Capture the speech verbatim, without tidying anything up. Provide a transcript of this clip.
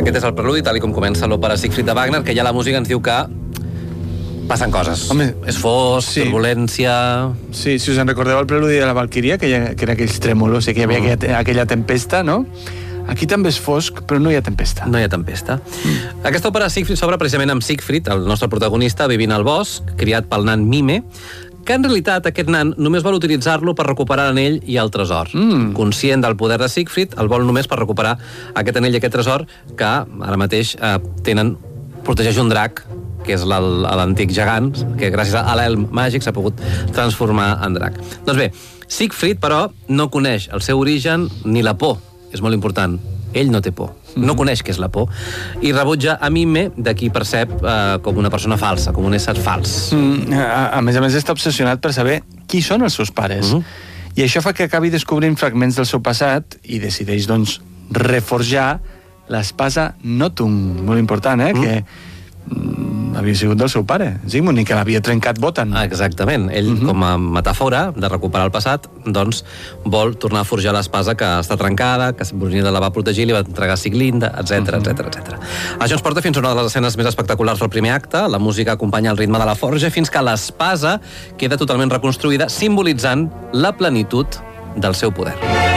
Aquest és el preludi, tal com comença l'òpera Siegfried de Wagner, que ja la música ens diu que passen coses. Home, és fosc, sí. turbulència... Sí, si us en recordeu el preludi de la Valquíria, que, ha, que era aquells trèmolos i que hi havia mm. aquella, aquella tempesta, no? Aquí també és fosc, però no hi ha tempesta. No hi ha tempesta. Mm. Aquesta òpera Siegfried s'obre precisament amb Siegfried, el nostre protagonista, vivint al bosc, criat pel nan Mime, que en realitat aquest nan només vol utilitzar-lo per recuperar l'anell i el tresor. Mm. Conscient del poder de Siegfried, el vol només per recuperar aquest anell i aquest tresor que ara mateix eh, tenen, protegeix un drac, que és l'antic gegant, que gràcies a l'elm màgic s'ha pogut transformar en drac. Doncs bé, Siegfried, però, no coneix el seu origen ni la por. És molt important. Ell no té por. No coneix què és la por. I rebutja a Mime, de qui percep eh, com una persona falsa, com un ésser fals. Mm, a, a més a més, està obsessionat per saber qui són els seus pares. Mm-hmm. I això fa que acabi descobrint fragments del seu passat i decideix, doncs, reforjar l'espasa Nothung. Molt important, eh? Mm. Que mm, havia sigut del seu pare, Sigmund, i que l'havia trencat Wotan. Exactament. Ell, mm-hmm. com a metàfora de recuperar el passat, doncs vol tornar a forjar l'espasa que està trencada, que Brunhilde la va protegir, li va entregar Siglinda, etcètera, etcètera, etcètera. Això ens porta fins a una de les escenes més espectaculars del primer acte. La música acompanya el ritme de la forja fins que l'espasa queda totalment reconstruïda, simbolitzant la plenitud del seu poder.